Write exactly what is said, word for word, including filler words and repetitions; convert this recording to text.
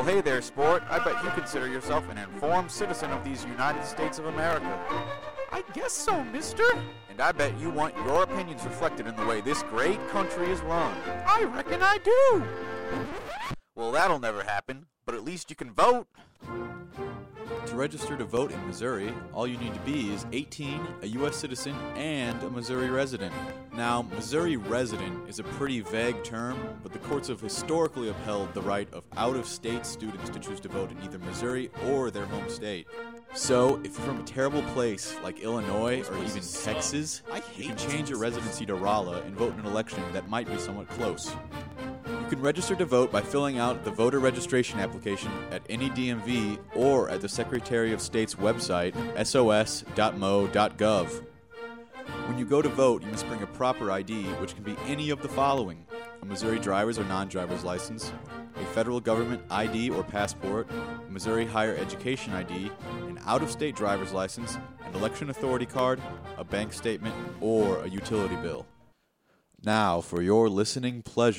Well, hey there, sport. I bet you consider yourself an informed citizen of these United States of America. I guess so, mister. And I bet you want your opinions reflected in the way this great country is run. I reckon I do. Well, that'll never happen, but at least you can vote. To register to vote in Missouri, all you need to be is eighteen, a U S citizen, and a Missouri resident. Now, Missouri resident is a pretty vague term, but the courts have historically upheld the right of out-of-state students to choose to vote in either Missouri or their home state. So, if you're from a terrible place like Illinois or even Texas, you can change your residency to Rolla and vote in an election that might be somewhat close. You can register to vote by filling out the voter registration application at any D M V or at the Secretary of State's website, S O S dot M O dot gov. When you go to vote, you must bring a proper I D, which can be any of the following: a Missouri driver's or non-driver's license, a federal government I D or passport, a Missouri higher education I D, an out-of-state driver's license, an election authority card, a bank statement, or a utility bill. Now, for your listening pleasure,